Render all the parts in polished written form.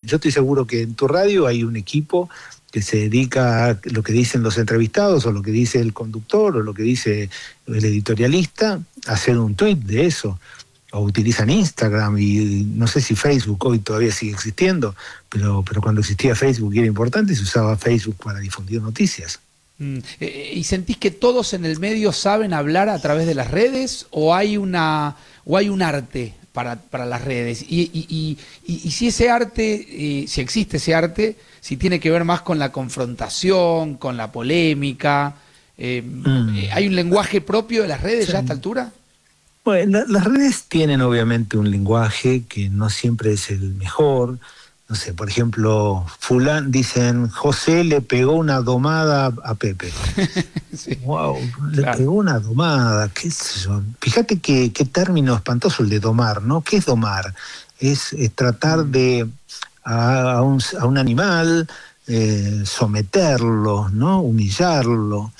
yo estoy seguro que en tu radio hay un equipo que se dedica a lo que dicen los entrevistados, o lo que dice el conductor, o lo que dice el editorialista, a hacer un tuit de eso. O utilizan Instagram y no sé si Facebook hoy todavía sigue existiendo, pero cuando existía Facebook y era importante, se usaba Facebook para difundir noticias. ¿Y sentís que todos en el medio saben hablar a través de las redes o hay un arte para las redes? Y si ese arte, si existe ese arte, si tiene que ver más con la confrontación, con la polémica, ¿hay un lenguaje propio de las redes ya a esta altura? Bueno, las redes tienen obviamente un lenguaje que no siempre es el mejor. No sé, por ejemplo, dicen, José le pegó una domada a Pepe. Sí, Wow, claro. Le pegó una domada, qué sé yo. Fíjate qué término espantoso el de domar, ¿no? ¿Qué es domar? Es tratar de a un animal, someterlo, ¿no? Humillarlo.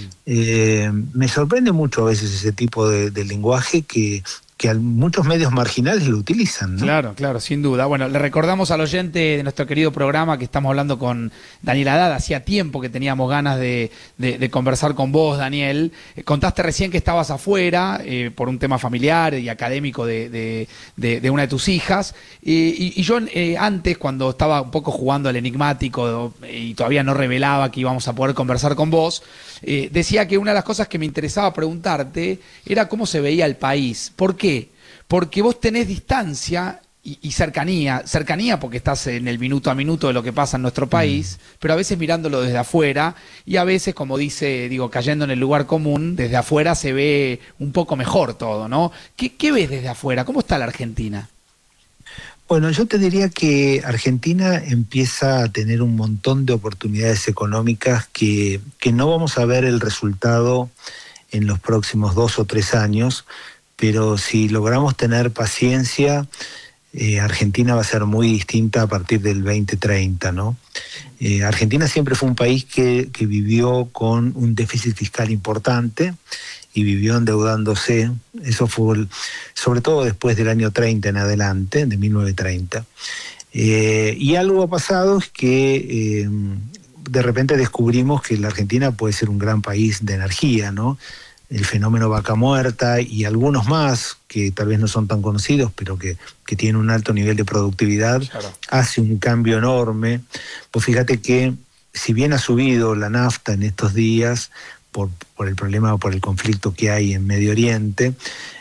Me sorprende mucho a veces ese tipo de lenguaje que muchos medios marginales lo utilizan, ¿no? Claro, claro, sin duda. Bueno, le recordamos al oyente de nuestro querido programa que estamos hablando con Daniel Haddad. Hacía tiempo que teníamos ganas de conversar con vos, Daniel. Contaste recién que estabas afuera por un tema familiar y académico de una de tus hijas. Y yo antes, cuando estaba un poco jugando al enigmático y todavía no revelaba que íbamos a poder conversar con vos, decía que una de las cosas que me interesaba preguntarte era cómo se veía el país. ¿Por qué? Porque vos tenés distancia y cercanía porque estás en el minuto a minuto de lo que pasa en nuestro país, pero a veces mirándolo desde afuera y a veces, como cayendo en el lugar común, desde afuera se ve un poco mejor todo, ¿no? ¿Qué ves desde afuera? ¿Cómo está la Argentina? Bueno, yo te diría que Argentina empieza a tener un montón de oportunidades económicas que no vamos a ver el resultado en los próximos 2 o 3 años, pero si logramos tener paciencia, Argentina va a ser muy distinta a partir del 2030, ¿no? Argentina siempre fue un país que vivió con un déficit fiscal importante y vivió endeudándose. Eso fue sobre todo después del año 30 en adelante, de 1930. Y algo ha pasado es que de repente descubrimos que la Argentina puede ser un gran país de energía, ¿no? El fenómeno vaca muerta y algunos más que tal vez no son tan conocidos, pero que tienen un alto nivel de productividad, claro, hace un cambio enorme. Pues fíjate que si bien ha subido la nafta en estos días por el problema, por el conflicto que hay en Medio Oriente,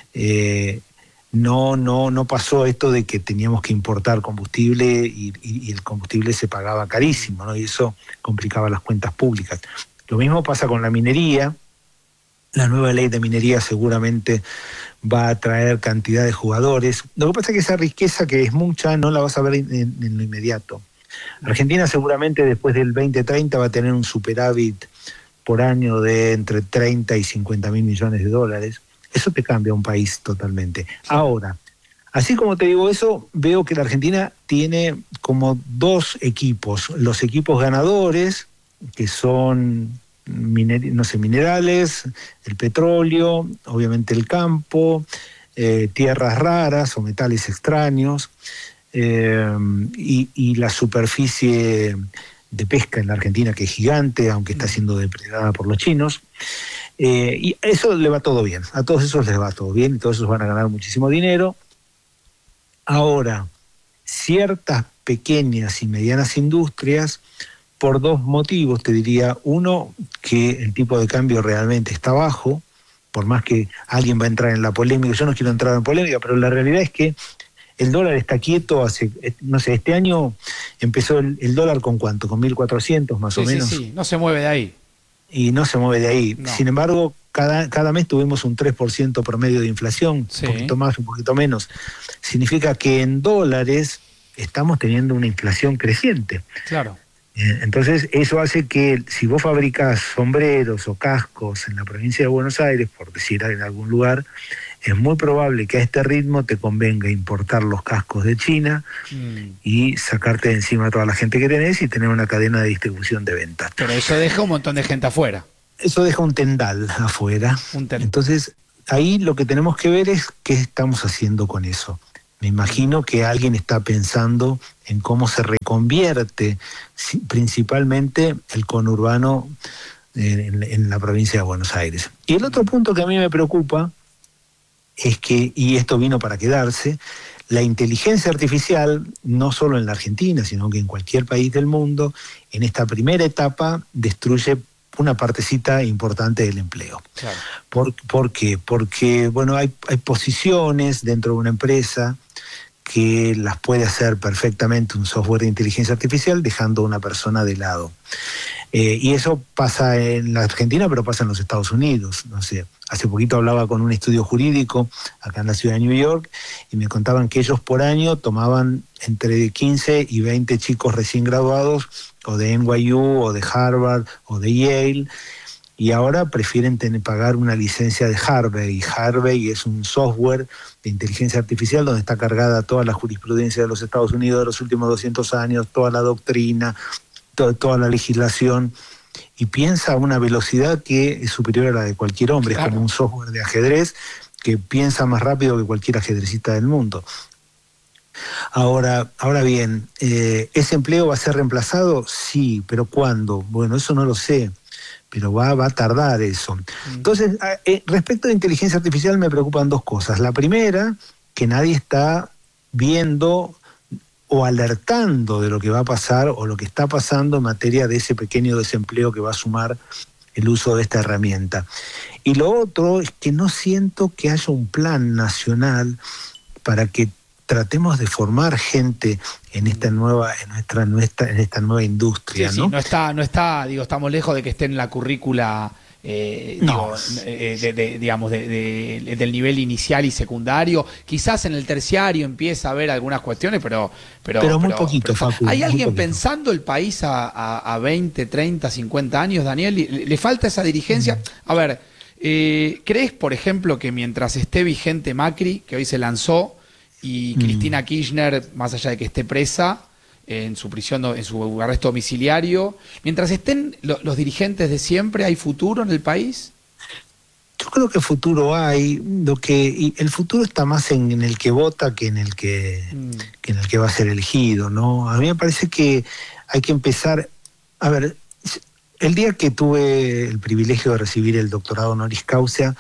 no pasó esto de que teníamos que importar combustible y el combustible se pagaba carísimo, ¿no? Y eso complicaba las cuentas públicas. Lo mismo pasa con la minería. La nueva ley de minería seguramente va a atraer cantidad de jugadores. Lo que pasa es que esa riqueza, que es mucha, no la vas a ver en lo inmediato. Argentina seguramente después del 2030 va a tener un superávit por año de entre 30 y 50 mil millones de dólares. Eso te cambia un país totalmente. Ahora, así como te digo eso, veo que la Argentina tiene como 2 equipos. Los equipos ganadores, que son minerales, el petróleo, obviamente el campo, tierras raras o metales extraños, y la superficie de pesca en la Argentina, que es gigante, aunque está siendo depredada por los chinos. Y eso le va todo bien, a todos esos les va todo bien, y todos esos van a ganar muchísimo dinero. Ahora, ciertas pequeñas y medianas industrias, por 2 motivos, te diría. Uno, que el tipo de cambio realmente está bajo, por más que alguien va a entrar en la polémica. Yo no quiero entrar en polémica, pero la realidad es que el dólar está quieto no sé, este año empezó el dólar con ¿cuánto? Con 1.400 más o menos. Sí, no se mueve de ahí. Y no se mueve de ahí. No. Sin embargo, cada mes tuvimos un 3% promedio de inflación, Sí. Un poquito más, un poquito menos. Significa que en dólares estamos teniendo una inflación creciente. Claro. Entonces eso hace que si vos fabricás sombreros o cascos en la provincia de Buenos Aires, por decir en algún lugar, es muy probable que a este ritmo te convenga importar los cascos de China y sacarte de encima a toda la gente que tenés y tener una cadena de distribución de ventas. Pero eso deja un montón de gente afuera. Eso deja un tendal afuera. Entonces ahí lo que tenemos que ver es qué estamos haciendo con eso. Me imagino que alguien está pensando en cómo se reconvierte principalmente el conurbano en la provincia de Buenos Aires. Y el otro punto que a mí me preocupa es que, y esto vino para quedarse, la inteligencia artificial, no solo en la Argentina, sino que en cualquier país del mundo, en esta primera etapa destruye una partecita importante del empleo. Claro. ¿Por qué? Porque, bueno, hay posiciones dentro de una empresa que las puede hacer perfectamente un software de inteligencia artificial dejando a una persona de lado. Y eso pasa en la Argentina, pero pasa en los Estados Unidos. No sé, hace poquito hablaba con un estudio jurídico acá en la ciudad de New York y me contaban que ellos por año tomaban entre 15 y 20 chicos recién graduados, o de NYU, o de Harvard, o de Yale, y ahora prefieren pagar una licencia de Harvey. Harvey es un software de inteligencia artificial donde está cargada toda la jurisprudencia de los Estados Unidos de los últimos 200 años, toda la doctrina, toda la legislación, y piensa a una velocidad que es superior a la de cualquier hombre. Claro. Es como un software de ajedrez que piensa más rápido que cualquier ajedrecista del mundo. Ahora bien, ¿ese empleo va a ser reemplazado? Sí, pero ¿cuándo? Bueno, eso no lo sé, pero va a tardar eso. Entonces, respecto de inteligencia artificial me preocupan dos cosas. La primera, que nadie está viendo o alertando de lo que va a pasar o lo que está pasando en materia de ese pequeño desempleo que va a sumar el uso de esta herramienta. Y lo otro es que no siento que haya un plan nacional para que tratemos de formar gente en esta nueva, en esta nueva industria, sí, ¿no? Sí, no está, digo, estamos lejos de que esté en la currícula, no. Del nivel inicial y secundario. Quizás en el terciario empieza a haber algunas cuestiones, pero muy poquito, Facu. ¿Hay alguien poquito. Pensando el país a 20, 30, 50 años, Daniel? ¿Le falta esa dirigencia? A ver, ¿crees, por ejemplo, que mientras esté vigente Macri, que hoy se lanzó, y Cristina Kirchner, más allá de que esté presa en su prisión, en su arresto domiciliario, mientras estén los dirigentes de siempre, ¿hay futuro en el país? Yo creo que futuro hay, y el futuro está más en el que vota que en el que va a ser elegido, ¿no? A mí me parece que hay que empezar, a ver, el día que tuve el privilegio de recibir el doctorado honoris causa,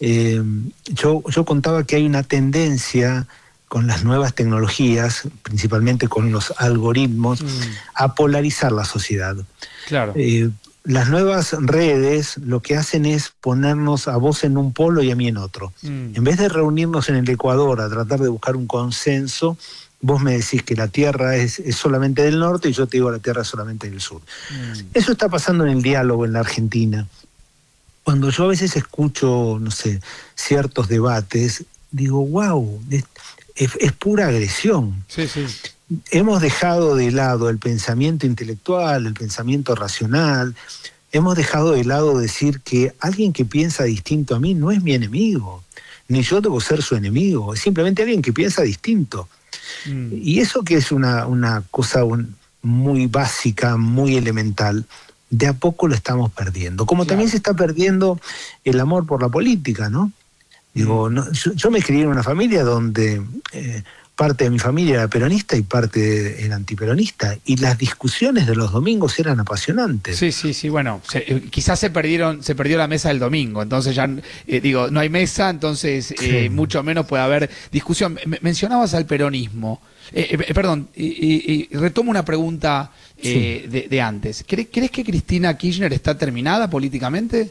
yo contaba que hay una tendencia con las nuevas tecnologías, principalmente con los algoritmos, a polarizar la sociedad. Claro. Las nuevas redes lo que hacen es ponernos a vos en un polo y a mí en otro. En vez de reunirnos en el Ecuador a tratar de buscar un consenso, vos me decís que la Tierra es solamente del norte y yo te digo la Tierra es solamente del sur. Eso está pasando en el diálogo en la Argentina. Cuando yo a veces escucho, no sé, ciertos debates, digo, wow, es pura agresión. Sí, sí. Hemos dejado de lado el pensamiento intelectual, el pensamiento racional. Hemos dejado de lado decir que alguien que piensa distinto a mí no es mi enemigo, ni yo debo ser su enemigo, es simplemente alguien que piensa distinto. Y eso que es una cosa muy básica, muy elemental, de a poco lo estamos perdiendo. Como claro. También se está perdiendo el amor por la política, ¿no? Digo, yo me crié en una familia donde parte de mi familia era peronista y parte era antiperonista, y las discusiones de los domingos eran apasionantes. Sí, bueno, quizás se perdió la mesa del domingo, entonces ya, no hay mesa, entonces mucho menos puede haber discusión. Mencionabas al peronismo, perdón, y retomo una pregunta de antes. ¿Crees que Cristina Kirchner está terminada políticamente?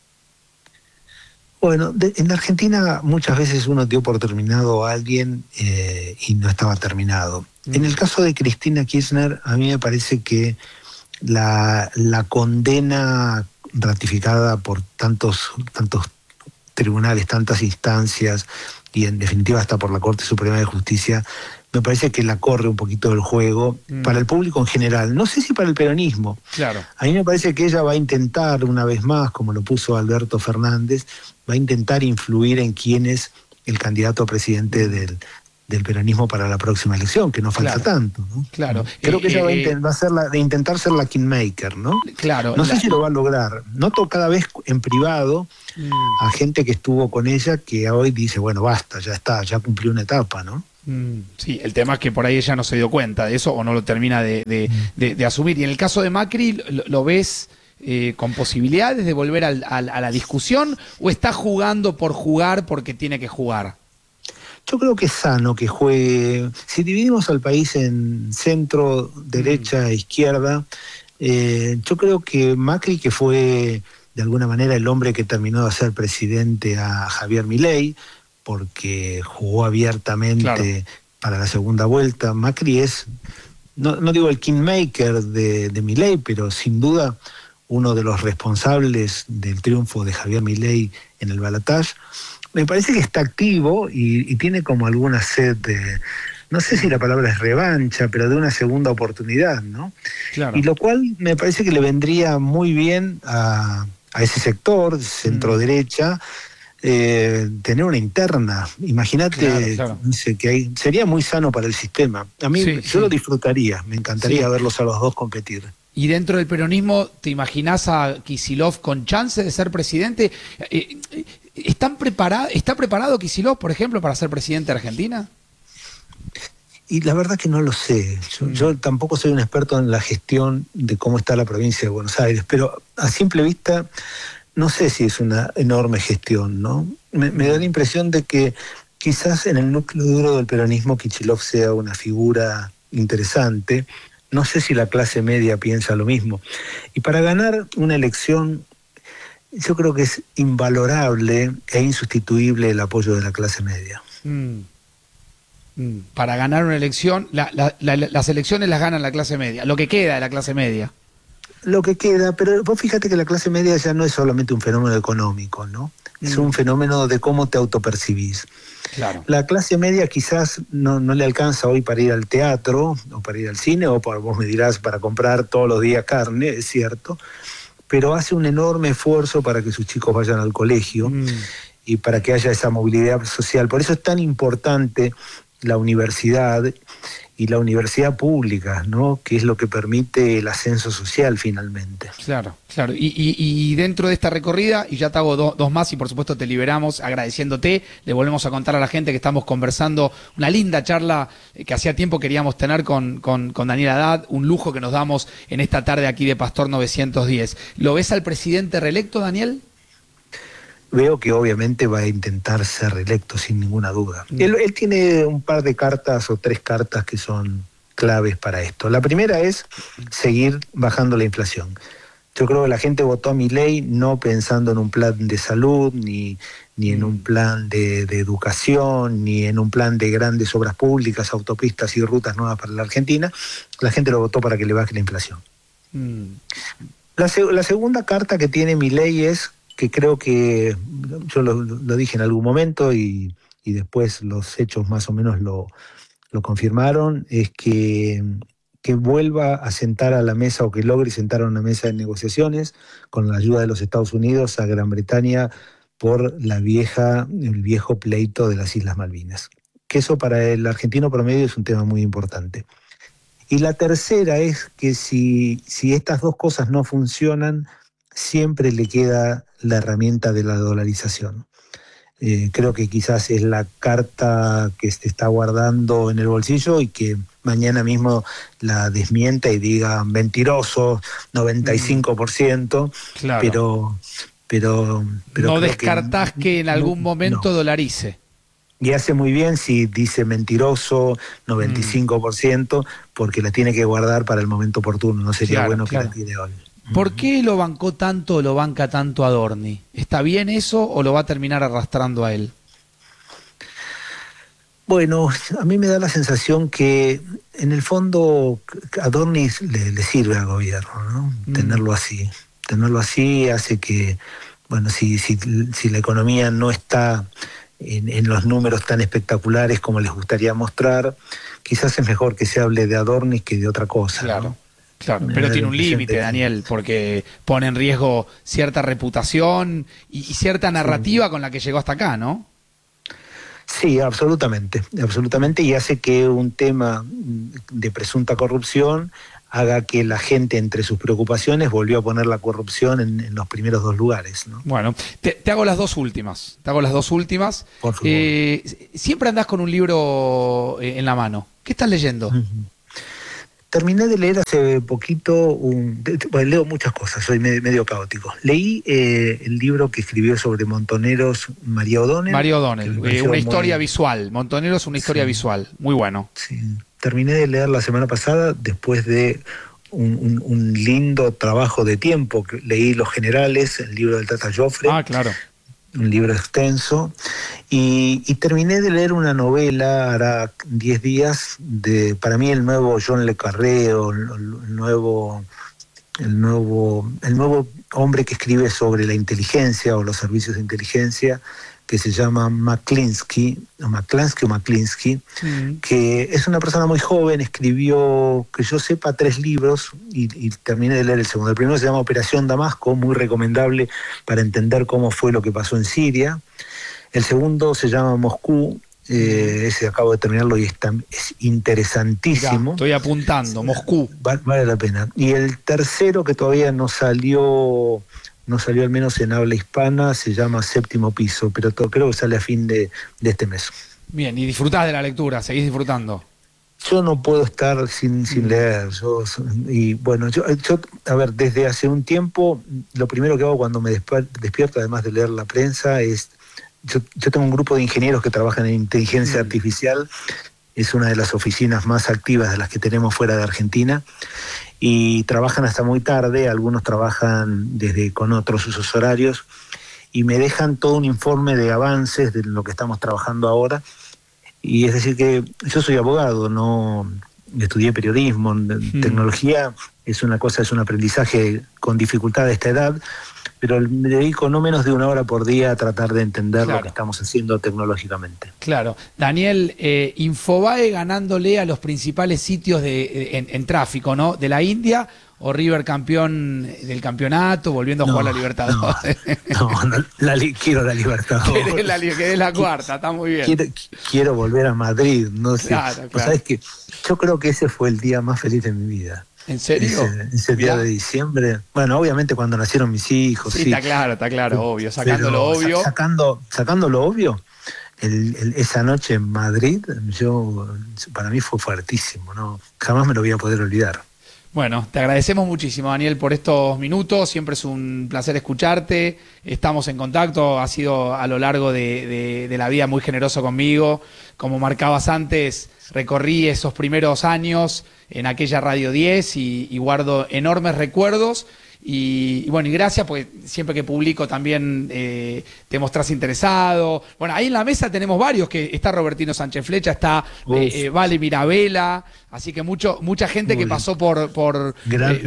Bueno, en la Argentina muchas veces uno dio por terminado a alguien y no estaba terminado. En el caso de Cristina Kirchner, a mí me parece que la condena ratificada por tantos tribunales, tantas instancias, y en definitiva hasta por la Corte Suprema de Justicia, me parece que la corre un poquito del juego para el público en general. No sé si para el peronismo. Claro. A mí me parece que ella va a intentar, una vez más, como lo puso Alberto Fernández, va a intentar influir en quién es el candidato a presidente del peronismo para la próxima elección, que no falta tanto, ¿no? Claro. Creo que ella va a intentar ser la kingmaker, ¿no? Claro. No sé si lo va a lograr. Noto cada vez en privado a gente que estuvo con ella que hoy dice, bueno, basta, ya está, ya cumplió una etapa, ¿no? Sí, el tema es que por ahí ella no se dio cuenta de eso o no lo termina de asumir. Y en el caso de Macri, ¿lo ves con posibilidades de volver a la discusión o está jugando por jugar porque tiene que jugar? Yo creo que es sano que juegue. Si dividimos al país en centro, derecha e izquierda, yo creo que Macri, que fue de alguna manera el hombre que terminó de hacer presidente a Javier Milei, porque jugó abiertamente para la segunda vuelta. Macri es, no digo el kingmaker de Milei, pero sin duda uno de los responsables del triunfo de Javier Milei en el balotaje. Me parece que está activo y tiene como alguna sed de, no sé si la palabra es revancha, pero de una segunda oportunidad, ¿no? Claro. Y lo cual me parece que le vendría muy bien a ese sector, centro-derecha, tener una interna. Imagínate, Claro. que sería muy sano para el sistema. A mí yo lo disfrutaría, me encantaría verlos a los dos competir. Y dentro del peronismo, ¿te imaginás a Kicillof con chance de ser presidente? ¿Está preparado Kicillof, por ejemplo, para ser presidente de Argentina? Y la verdad que no lo sé. Yo tampoco soy un experto en la gestión de cómo está la provincia de Buenos Aires, pero a simple vista no sé si es una enorme gestión, ¿no? Me da la impresión de que quizás en el núcleo duro del peronismo Kicillof sea una figura interesante. No sé si la clase media piensa lo mismo. Y para ganar una elección, yo creo que es invalorable e insustituible el apoyo de la clase media. Para ganar una elección, las elecciones las gana la clase media, lo que queda de la clase media. Lo que queda, pero vos fíjate que la clase media ya no es solamente un fenómeno económico, ¿no? Es un fenómeno de cómo te autopercibís. Claro. La clase media quizás no le alcanza hoy para ir al teatro, o para ir al cine, o vos me dirás, para comprar todos los días carne, es cierto, pero hace un enorme esfuerzo para que sus chicos vayan al colegio y para que haya esa movilidad social. Por eso es tan importante la universidad y la universidad pública, ¿no? Que es lo que permite el ascenso social finalmente. Claro. Y dentro de esta recorrida, y ya te hago dos más y por supuesto te liberamos agradeciéndote, le volvemos a contar a la gente que estamos conversando, una linda charla que hacía tiempo queríamos tener con Daniel Haddad, un lujo que nos damos en esta tarde aquí de Pastor 910. ¿Lo ves al presidente reelecto, Daniel? Veo que obviamente va a intentar ser reelecto sin ninguna duda. Él tiene un par de cartas o 3 cartas que son claves para esto. La primera es seguir bajando la inflación. Yo creo que la gente votó a Milei no pensando en un plan de salud, ni en un plan de educación, ni en un plan de grandes obras públicas, autopistas y rutas nuevas para la Argentina. La gente lo votó para que le baje la inflación. La segunda carta que tiene Milei es que creo que, yo lo dije en algún momento y después los hechos más o menos lo confirmaron, es que vuelva a sentar a la mesa o que logre sentar a una mesa de negociaciones con la ayuda de los Estados Unidos a Gran Bretaña por el viejo pleito de las Islas Malvinas. Que eso para el argentino promedio es un tema muy importante. Y la tercera es que si estas dos cosas no funcionan, siempre le queda la herramienta de la dolarización. Creo que quizás es la carta que se está guardando en el bolsillo y que mañana mismo la desmienta y diga mentiroso, 95%, Claro. pero no descartás que en algún momento dolarice. Y hace muy bien si dice mentiroso, 95%, porque la tiene que guardar para el momento oportuno. No sería bueno que la tire hoy. ¿Por qué lo bancó tanto o lo banca tanto Adorni? ¿Está bien eso o lo va a terminar arrastrando a él? Bueno, a mí me da la sensación que en el fondo Adorni le sirve al gobierno, ¿no? Tenerlo así hace que, bueno, si la economía no está en los números tan espectaculares como les gustaría mostrar, quizás es mejor que se hable de Adorni que de otra cosa. Claro. ¿no? Claro, pero tiene un límite, Daniel, porque pone en riesgo cierta reputación y cierta narrativa con la que llegó hasta acá, ¿no? Sí, absolutamente, y hace que un tema de presunta corrupción haga que la gente, entre sus preocupaciones, volvió a poner la corrupción en los primeros 2 lugares, ¿no? Bueno, te hago las dos últimas. Por favor. Siempre andás con un libro en la mano. ¿Qué estás leyendo? Terminé de leer hace poquito, bueno, leo muchas cosas, soy medio caótico. Leí el libro que escribió sobre Montoneros María O'Donnell. María O'Donnell, una historia visual. Montoneros, una historia visual. Muy bueno. Sí. Terminé de leer la semana pasada, después de un lindo trabajo de tiempo. Leí Los Generales, el libro del Tata Joffre. Ah, claro. Un libro extenso, y terminé de leer una novela, hará 10 días, para mí el nuevo John le Carré, el nuevo hombre que escribe sobre la inteligencia o los servicios de inteligencia, que se llama McClinsky, que es una persona muy joven, escribió, que yo sepa, 3 libros y terminé de leer el segundo. El primero se llama Operación Damasco, muy recomendable para entender cómo fue lo que pasó en Siria. El segundo se llama Moscú, ese acabo de terminarlo y es interesantísimo. Ya, estoy apuntando, Moscú. Vale la pena. Y el tercero, que todavía no salió al menos en habla hispana, se llama Séptimo Piso, pero creo que sale a fin de este mes. Bien, y disfrutás de la lectura, seguís disfrutando. Yo no puedo estar sin leer. A ver, desde hace un tiempo, lo primero que hago cuando me despierto, además de leer la prensa, es... Yo tengo un grupo de ingenieros que trabajan en inteligencia artificial, es una de las oficinas más activas de las que tenemos fuera de Argentina, y trabajan hasta muy tarde, algunos trabajan con otros usos horarios, y me dejan todo un informe de avances de lo que estamos trabajando ahora. Y es decir que yo soy abogado, no estudié periodismo, tecnología es una cosa, es un aprendizaje con dificultad a esta edad, pero me dedico no menos de 1 hora por día a tratar de entender lo que estamos haciendo tecnológicamente. Claro. Daniel, Infobae ganándole a los principales sitios en tráfico, ¿no? De la India, o River campeón del campeonato, volviendo a jugar la Libertadores. Quiero la Libertadores. Querés la cuarta, está muy bien. Quiero volver a Madrid, no sé. Claro. ¿Sabes qué? Yo creo que ese fue el día más feliz de mi vida. ¿En serio? Ese día de diciembre. Bueno, obviamente cuando nacieron mis hijos. Sí, está claro, obvio. Sacando lo obvio. Sacando lo obvio, esa noche en Madrid, para mí fue fuertísimo, ¿no? Jamás me lo voy a poder olvidar. Bueno, te agradecemos muchísimo, Daniel, por estos minutos. Siempre es un placer escucharte. Estamos en contacto. Has sido a lo largo de la vida muy generoso conmigo. Como marcabas antes, recorrí esos primeros años en aquella Radio 10 y guardo enormes recuerdos. Y bueno, y gracias, porque siempre que publico también te mostrás interesado. Bueno, ahí en la mesa tenemos varios, que está Robertino Sánchez Flecha, está Vale Mirabella, así que mucha gente que pasó por tus medios.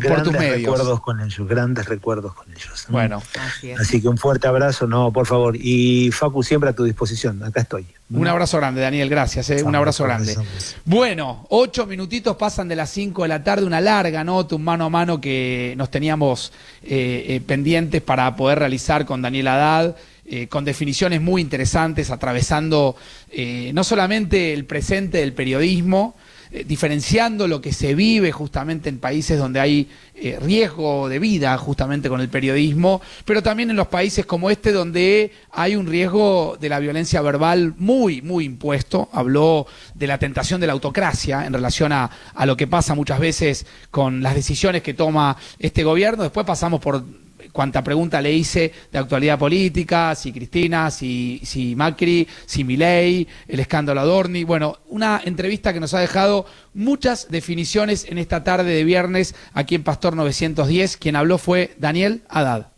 Grandes recuerdos con ellos. Bueno. Así que un fuerte abrazo, por favor. Y Facu, siempre a tu disposición, acá estoy. Un abrazo grande, Daniel, gracias, un abrazo grande. Bueno, 8 minutitos pasan de las 5 de la tarde, una larga nota, un mano a mano que nos teníamos pendientes para poder realizar con Daniel Haddad, con definiciones muy interesantes, atravesando no solamente el presente del periodismo, diferenciando lo que se vive justamente en países donde hay riesgo de vida justamente con el periodismo, pero también en los países como este donde hay un riesgo de la violencia verbal muy, muy impuesto. Habló de la tentación de la autocracia en relación a lo que pasa muchas veces con las decisiones que toma este gobierno. Después pasamos por cuánta pregunta le hice de actualidad política, si Cristina, si Macri, si Milei, el escándalo Adorni. Bueno, una entrevista que nos ha dejado muchas definiciones en esta tarde de viernes aquí en Pastor 910. Quien habló fue Daniel Haddad.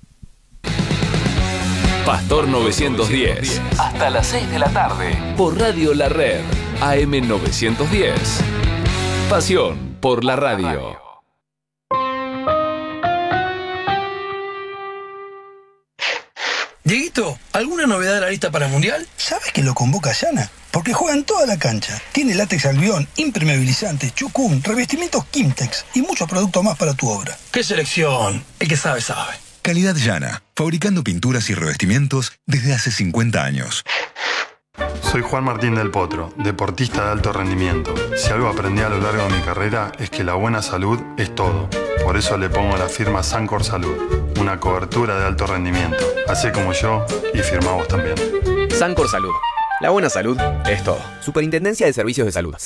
Pastor 910. Hasta las 6 de la tarde. Por Radio La Red. AM 910. Pasión por la radio. Dieguito, ¿alguna novedad de la lista para el Mundial? ¿Sabes que lo convoca Yana? Porque juega en toda la cancha. Tiene látex albión, impermeabilizantes, chucum, revestimientos Kimtex y muchos productos más para tu obra. ¡Qué selección! El que sabe, sabe. Calidad Yana, fabricando pinturas y revestimientos desde hace 50 años. Soy Juan Martín del Potro, deportista de alto rendimiento. Si algo aprendí a lo largo de mi carrera es que la buena salud es todo. Por eso le pongo la firma Sancor Salud, una cobertura de alto rendimiento. Hacé como yo y firmá vos también. Sancor Salud. La buena salud es todo. Superintendencia de Servicios de Salud.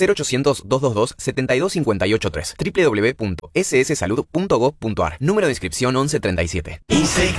0800-222-72583. www.sssalud.gov.ar. Número de inscripción 1137. Insectos